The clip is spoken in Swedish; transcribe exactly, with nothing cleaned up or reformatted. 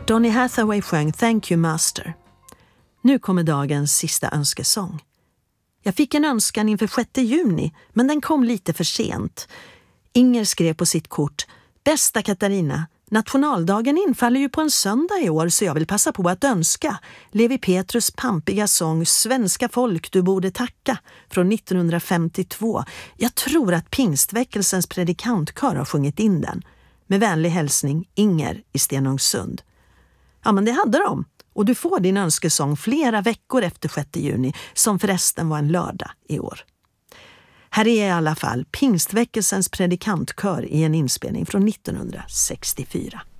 Donny Hathaway sjöng Thank You Master. Nu kommer dagens sista önskesång. Jag fick en önskan inför sjätte juni, men den kom lite för sent. Inger skrev på sitt kort: Bästa Katarina, nationaldagen infaller ju på en söndag i år, så jag vill passa på att önska Levi Petrus pampiga sång Svenska folk du borde tacka från nittonhundrafemtiotvå. Jag tror att Pingstväckelsens predikantkör har sjungit in den. Med vänlig hälsning, Inger i Stenungsund. Ja, men det hade de. Och du får din önskesång flera veckor efter sjätte juni, som förresten var en lördag i år. Här är i alla fall Pingstväckelsens predikantkör i en inspelning från nittonhundrasextiofyra.